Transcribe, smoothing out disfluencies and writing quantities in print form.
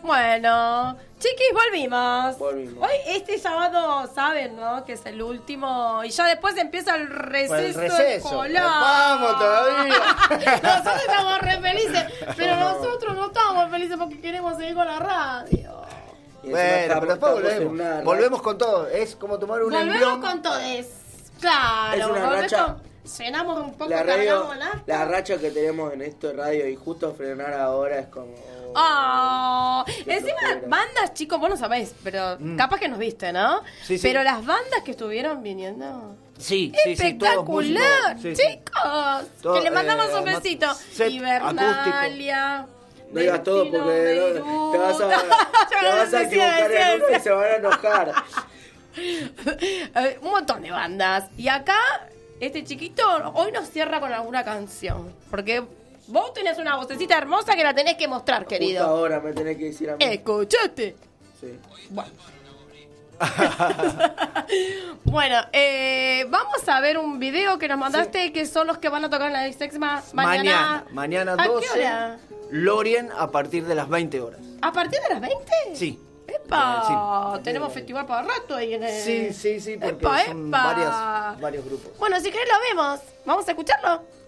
Bueno, chiquis, volvimos. Volvimos. Hoy, este sábado, saben, ¿no? Que es el último. Y ya después empieza el receso, escolar. ¡Vamos todavía! Nosotros estamos re felices, pero nosotros no estamos felices porque queremos seguir con la radio. Bueno, pero después volvemos con todo. Es como tomar un Volvemos envión. con todes. Claro, Es una volvemos racha. con... Llenamos un poco, La radio, cargamos nafta. la racha que tenemos en esto de radio y justo frenar ahora es como... Oh, Qué encima flojera. bandas, chicos, vos no sabés, pero capaz que nos viste, ¿no? Sí, sí. Pero las bandas que estuvieron viniendo, Sí, espectacular, sí, sí. chicos, Todo, que le mandamos un besito. set Hibernalia. No digas todo Destino porque Beirut. te vas a equivocar en uno y se van a enojar. Un montón de bandas. Y acá, este chiquito hoy nos cierra con alguna canción, porque vos tenés una vocecita hermosa que la tenés que mostrar, querido. Justo ahora me tenés que decir a mí. Escuchate. Sí. Bueno. Bueno, vamos a ver un video que nos mandaste, que son los que van a tocar en la sexma Mañana ¿A 12. qué hora? Lorien a partir de las 20 horas. ¿A partir de las 20? Sí. ¡Epa! Sí. Tenemos festival para rato ahí en el... Sí, porque Epa, son epa. varios grupos. Bueno, si querés lo vemos. ¿Vamos a escucharlo?